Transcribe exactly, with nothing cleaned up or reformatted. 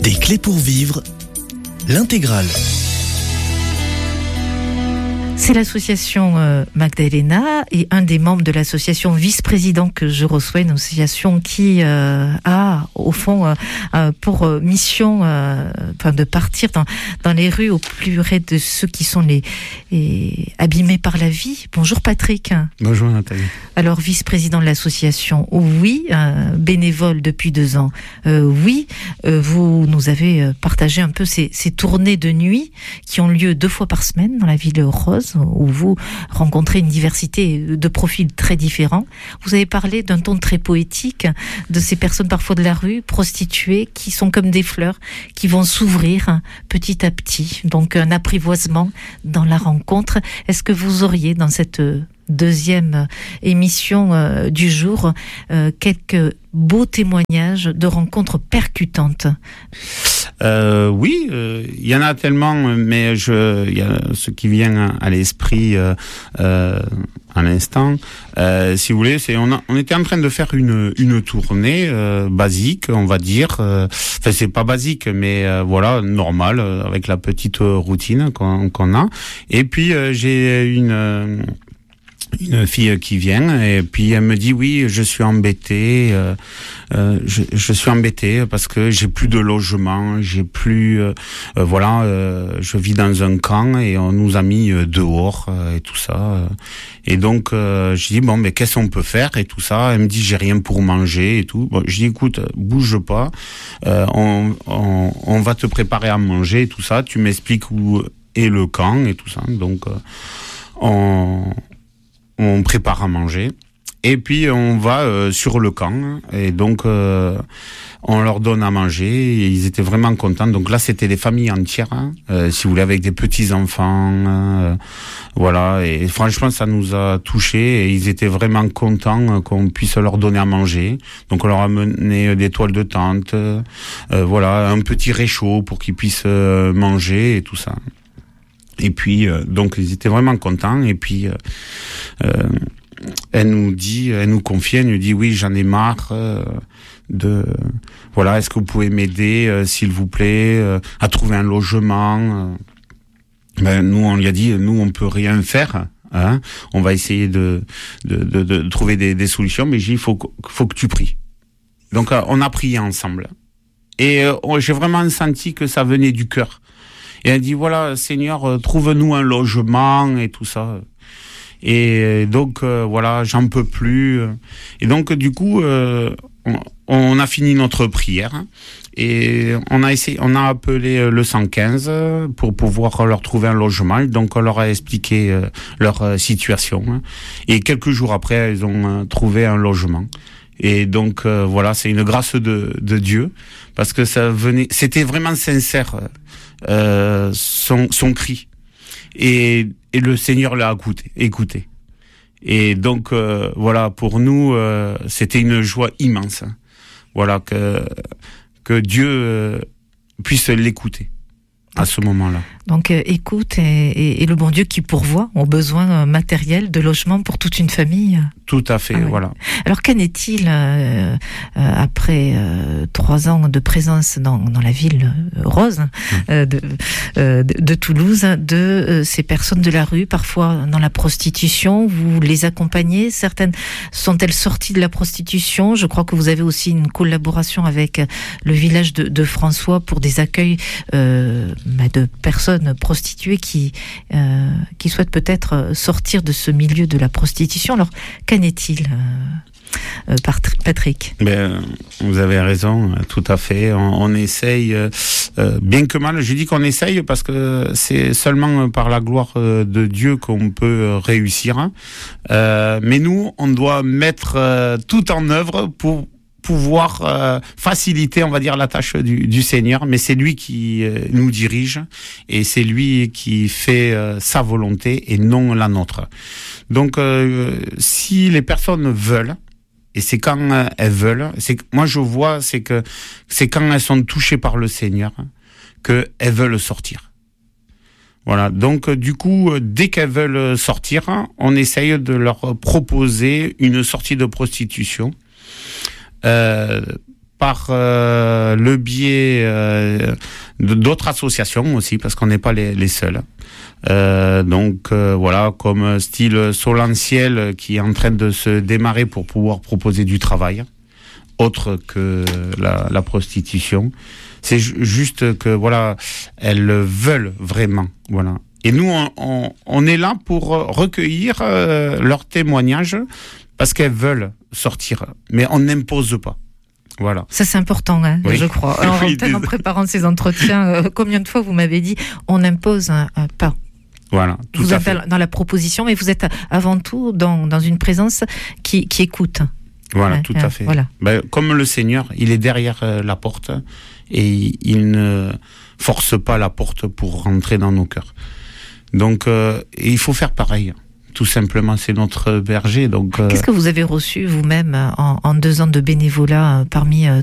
Des clés pour vivre, l'intégrale. C'est l'association euh, Magdalena et un des membres de l'association vice-président que je reçois, une association qui euh, a au fond euh, euh, pour euh, mission euh, enfin, de partir dans, dans les rues au plus près de ceux qui sont les, les abîmés par la vie. Bonjour Patrick. Bonjour Nathalie. Alors vice-président de l'association, oui, euh, bénévole depuis deux ans, euh, oui, euh, vous nous avez partagé un peu ces, ces tournées de nuit qui ont lieu deux fois par semaine dans la ville rose, où vous rencontrez une diversité de profils très différents. Vous avez parlé d'un ton très poétique de ces personnes parfois de la rue, prostituées, qui sont comme des fleurs, qui vont s'ouvrir petit à petit. Donc un apprivoisement dans la rencontre. Est-ce que vous auriez dans cette deuxième émission euh, du jour euh, quelques beaux témoignages de rencontres percutantes? Euh, oui, il euh, y en a tellement, mais je, il y a ce qui vient à l'esprit euh, euh, à l'instant. Euh, si vous voulez, c'est on, a, on était en train de faire une une tournée euh, basique, on va dire. Enfin, euh, c'est pas basique, mais euh, voilà, normal, euh, avec la petite routine qu'on, qu'on a. Et puis euh, j'ai une euh, une fille qui vient et puis elle me dit oui, je suis embêtée, euh, euh, je, je suis embêtée parce que j'ai plus de logement, j'ai plus, euh, euh, voilà, euh, je vis dans un camp et on nous a mis dehors euh, et tout ça. Euh, et donc euh, je dis bon, mais qu'est-ce qu'on peut faire et tout ça. Elle me dit j'ai rien pour manger et tout. Bon, je dis écoute, bouge pas, euh, on, on, on va te préparer à manger et tout ça. Tu m'expliques où est le camp et tout ça. Donc euh, on on prépare à manger et puis on va euh, sur le camp et donc euh, on leur donne à manger et ils étaient vraiment contents. Donc là c'était des familles entières, hein, euh, si vous voulez, avec des petits enfants, euh, voilà, et franchement ça nous a touchés et ils étaient vraiment contents qu'on puisse leur donner à manger. Donc on leur a amené des toiles de tente, euh, voilà, un petit réchaud pour qu'ils puissent euh, manger et tout ça. Et puis euh, donc ils étaient vraiment contents et puis euh, euh, elle nous dit, elle nous confie, elle nous dit oui, j'en ai marre euh, de voilà, est-ce que vous pouvez m'aider euh, s'il vous plaît euh, à trouver un logement. euh. Ben nous on lui a dit nous on peut rien faire, hein, on va essayer de de de, de trouver des, des solutions, mais j'ai dit il faut faut que tu pries. Donc euh, on a prié ensemble et euh, j'ai vraiment senti que ça venait du cœur. Et elle dit voilà, Seigneur, euh, trouve-nous un logement et tout ça. Et donc euh, voilà, j'en peux plus. Et donc du coup, euh, on, on a fini notre prière et on a essayé, on a appelé le cent quinze pour pouvoir leur trouver un logement. Donc on leur a expliqué euh, leur situation. Et quelques jours après, ils ont euh, trouvé un logement. Et donc euh, voilà, c'est une grâce de, de Dieu parce que ça venait, c'était vraiment sincère. Euh, son, son cri et, et le Seigneur l'a écouté, écouté. Et donc euh, voilà, pour nous euh, c'était une joie immense, hein. Voilà, que que Dieu euh, puisse l'écouter à ce moment-là. Donc euh, écoute et, et, et le bon Dieu qui pourvoit aux besoins euh, matériels de logement pour toute une famille. Tout à fait, ah oui. Voilà. Alors qu'en est-il euh, euh, après euh, trois ans de présence dans, dans la ville rose euh, de, euh, de, de Toulouse, de euh, ces personnes de la rue, parfois dans la prostitution, vous les accompagnez, certaines sont-elles sorties de la prostitution? Je crois que vous avez aussi une collaboration avec le village de, de François pour des accueils euh, de personnes prostituées qui euh, qui souhaitent peut-être sortir de ce milieu de la prostitution. Alors qu'en est-il, euh, euh, Patrick? Ben, vous avez raison, tout à fait. On, on essaye, euh, bien que mal. Je dis qu'on essaye parce que c'est seulement par la gloire de Dieu qu'on peut réussir. Euh, mais nous, on doit mettre euh, tout en œuvre pour pouvoir euh, faciliter, on va dire, la tâche du, du Seigneur, mais c'est lui qui euh, nous dirige et c'est lui qui fait euh, sa volonté et non la nôtre. Donc, euh, si les personnes veulent, et c'est quand euh, elles veulent, c'est moi je vois, c'est que c'est quand elles sont touchées par le Seigneur que elles veulent sortir. Voilà. Donc, euh, du coup, euh, dès qu'elles veulent sortir, on essaye de leur proposer une sortie de prostitution. Euh, par euh, euh, le biais euh, d'autres associations aussi, parce qu'on n'est pas les, les seuls. Euh, donc euh, voilà, comme style Solentiel qui est en train de se démarrer pour pouvoir proposer du travail, autre que la, la prostitution. C'est ju- juste que voilà, elles veulent vraiment, voilà. Et nous, on, on, on est là pour recueillir euh, leurs témoignages parce qu'elles veulent sortir, mais on n'impose pas. Voilà. Ça, c'est important, hein, oui. je crois. Alors, Oui, en, en préparant ces entretiens, euh, combien de fois vous m'avez dit on n'impose un, un pas. Voilà, tout vous à êtes fait. Dans la proposition, mais vous êtes avant tout dans, dans une présence qui, qui écoute. Voilà, Ouais, tout ouais, à fait. Voilà. Ben, comme le Seigneur, il est derrière euh, la porte et il, il ne force pas la porte pour rentrer dans nos cœurs. Donc, euh, et il faut faire pareil. Tout simplement, c'est notre berger. Donc, euh... qu'est-ce que vous avez reçu vous-même en, en deux ans de bénévolat parmi euh,